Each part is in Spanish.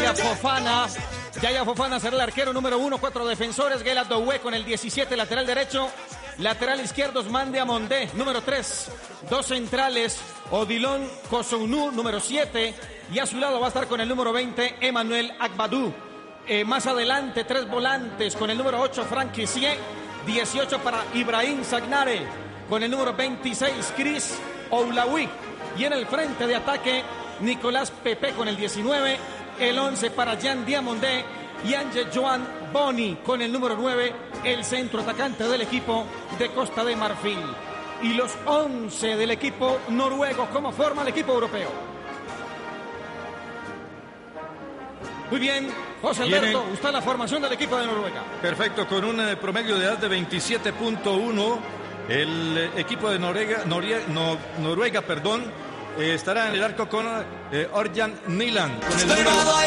Yaya Fofana. Yaya Fofana será el arquero número 1, 4 defensores. Gela Doué con el 17, lateral derecho. Lateral izquierdos, Mande Amondé, número 3. 2 centrales, Odilon Kosounou, número 7. Y a su lado va a estar con el número 20, Emmanuel Agbadou. Más adelante, 3 volantes con el número 8, Franck Kessié. 18 para Ibrahim Zagnare. Con el número 26, Chris Oulaoui. Y en el frente de ataque, Nicolás Pepe con el 19. El 11 para Jean Diamondé. Y Angel Joan Boni con el número 9, el centro atacante del equipo de Costa de Marfil. Y los 11 del equipo noruego, ¿cómo forma el equipo europeo? Muy bien, José Alberto, usted la formación del equipo de Noruega. Perfecto, con un promedio de edad de 27.1, el equipo de Noruega, estará en el arco con Ørjan Nyland. Con el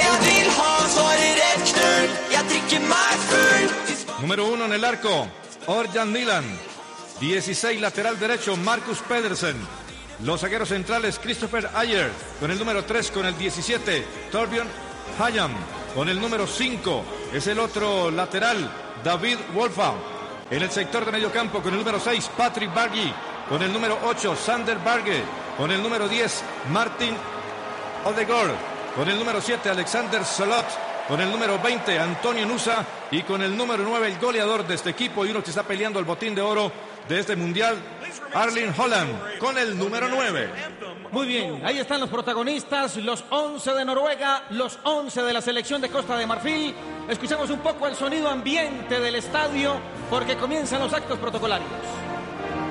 número 1 en el arco, Ørjan Nyland. 16, lateral derecho, Marcus Pedersen. Los zagueros centrales, Christopher Ayer. Con el número 3, con el 17, Torbjørn Hayam. Con el número 5, es el otro lateral, David Wolfa. En el sector de medio campo, con el número 6, Patrick Bargi. Con el número 8, Sander Berge. Con el número 10, Martin Odegaard. Con el número 7, Alexander Sørloth. Con el número 20, Antonio Nusa. Y con el número 9, el goleador de este equipo y uno que está peleando el botín de oro de este mundial, Erling Haaland, con el número 9. Muy bien, ahí están los protagonistas, los 11 de Noruega, los 11 de la selección de Costa de Marfil. Escuchamos un poco el sonido ambiente del estadio porque comienzan los actos protocolarios.